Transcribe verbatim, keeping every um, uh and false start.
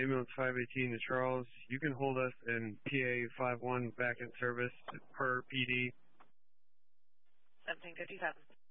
Ambulance five eighteen to Charles. You can hold us in P A five one back in service per P D. seventeen fifty-seven.